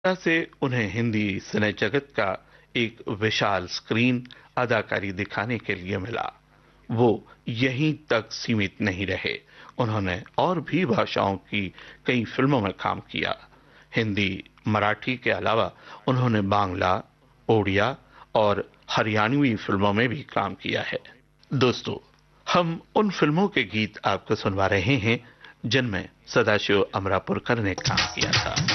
तरह से उन्हें हिंदी सिने जगत का एक विशाल स्क्रीन अदाकारी दिखाने के लिए मिला। वो यहीं तक सीमित नहीं रहे, उन्होंने और भी भाषाओं की कई फिल्मों में काम किया। हिंदी, मराठी के अलावा उन्होंने बांग्ला, ओडिया और हरियाणवी फिल्मों में भी काम किया है। दोस्तों, हम उन फिल्मों के गीत आपको सुनवा रहे हैं जिनमें सदाशिव अमरापुरकर ने काम किया था।